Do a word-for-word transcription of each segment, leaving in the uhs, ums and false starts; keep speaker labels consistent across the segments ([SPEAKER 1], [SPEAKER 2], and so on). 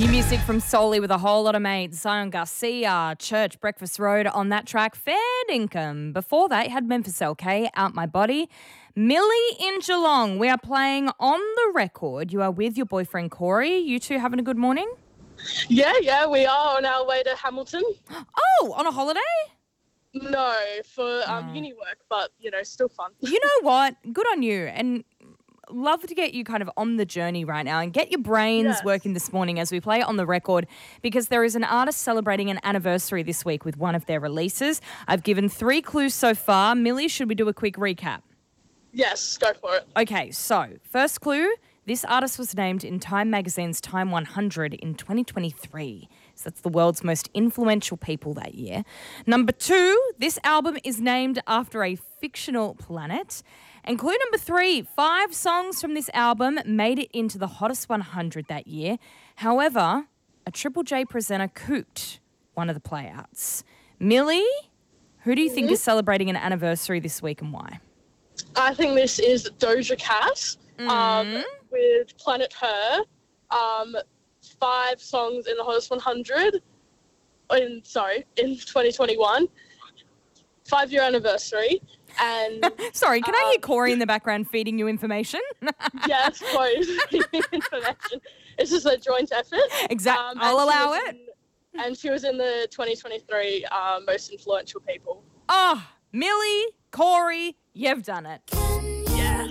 [SPEAKER 1] Music from Soli with a whole lot of mates. Zion Garcia, Church, Breakfast Road on that track. Fair income. Before that, you had Memphis L K, Out My Body. Millie in Geelong. We are playing On The Record. You are with your boyfriend Corey. You two having a good morning?
[SPEAKER 2] Yeah, yeah, we are on our way to Hamilton.
[SPEAKER 1] Oh, on a holiday?
[SPEAKER 2] No, for um,
[SPEAKER 1] Oh.
[SPEAKER 2] uni work, but, you know, still fun.
[SPEAKER 1] You know what? Good on you. And love to get you kind of on the journey right now and get your brains
[SPEAKER 2] Yes.
[SPEAKER 1] working this morning as we play On The Record, because there is an artist celebrating an anniversary this week with one of their releases. I've given three clues so far. Millie, should we do a quick recap?
[SPEAKER 2] Yes, go for it.
[SPEAKER 1] Okay, so first clue, this artist was named in Time Magazine's Time one hundred in twenty twenty-three. So that's the world's most influential people that year. Number two, this album is named after a fictional planet. And clue number three, five songs from this album made it into the hottest one hundred that year. However, a Triple J presenter cooked one of the playouts. Millie, who do you think is celebrating an anniversary this week and why?
[SPEAKER 2] I think this is Doja Cat um, with Planet Her. Um, five songs in the hottest one hundred. In sorry, in twenty twenty-one. Five-year anniversary. And
[SPEAKER 1] Sorry, can I hear
[SPEAKER 2] Um,
[SPEAKER 1] Corey in the background feeding you information?
[SPEAKER 2] yes, quite information. It's just a joint effort.
[SPEAKER 1] Exactly.
[SPEAKER 2] Um,
[SPEAKER 1] I'll
[SPEAKER 2] and she
[SPEAKER 1] allow
[SPEAKER 2] was
[SPEAKER 1] it.
[SPEAKER 2] in- and she was in the twenty twenty-three uh, most influential people.
[SPEAKER 1] Oh, Millie, Corey, you've done it.
[SPEAKER 2] Yeah.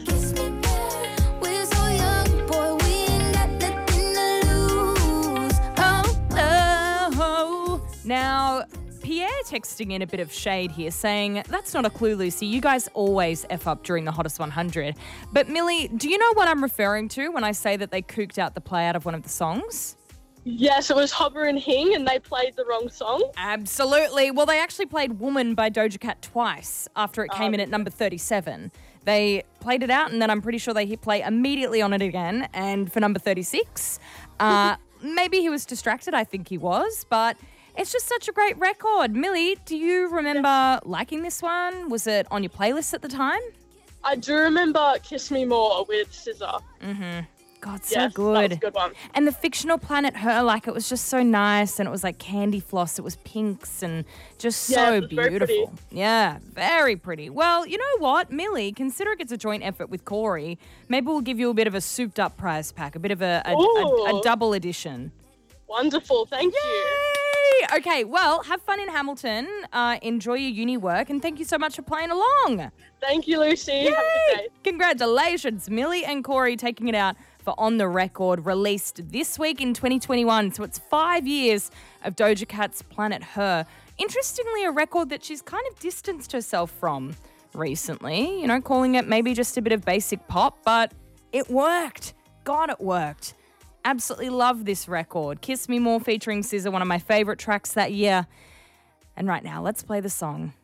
[SPEAKER 1] Oh, oh. Now, Pierre texting in a bit of shade here saying, that's not a clue, Lucy. You guys always F up during the hottest one hundred. But Millie, do you know what I'm referring to when I say that they cooked out the play out of one of the songs?
[SPEAKER 2] Yes, it was Hobber and Hing, and they played the wrong song.
[SPEAKER 1] Absolutely. Well, they actually played Woman by Doja Cat twice after it came in at number thirty-seven. They played it out, and then I'm pretty sure they hit play immediately on it again. And for number thirty-six, uh, maybe he was distracted. I think he was, but it's just such a great record. Millie, do you remember liking this one? Was it on your playlist at the time?
[SPEAKER 2] I do remember Kiss Me More with S Z A.
[SPEAKER 1] God, so
[SPEAKER 2] Yes,
[SPEAKER 1] good.
[SPEAKER 2] that was a good one.
[SPEAKER 1] And the fictional planet Her, like, it was just so nice, and it was like candy floss. It was pinks and just
[SPEAKER 2] Yeah,
[SPEAKER 1] so
[SPEAKER 2] it was very
[SPEAKER 1] beautiful.
[SPEAKER 2] pretty.
[SPEAKER 1] Yeah, very pretty. Well, you know what, Millie, considering it's a joint effort with Corey, maybe we'll give you a bit of a souped up prize pack, a bit of a, a, a, a
[SPEAKER 2] Ooh.
[SPEAKER 1] double edition.
[SPEAKER 2] Wonderful, thank you.
[SPEAKER 1] Yay! Okay, well, have fun in Hamilton. Uh, enjoy your uni work, and thank you so much for playing along.
[SPEAKER 2] Thank you, Lucy. Have a good day.
[SPEAKER 1] Congratulations, Millie and Corey taking it out for On The Record, released this week in twenty twenty-one. So it's five years of Doja Cat's Planet Her. Interestingly, a record that she's kind of distanced herself from recently, you know, calling it maybe just a bit of basic pop, but it worked. God, it worked. Absolutely love this record. Kiss Me More featuring S Z A, one of my favorite tracks that year. And right now, let's play the song.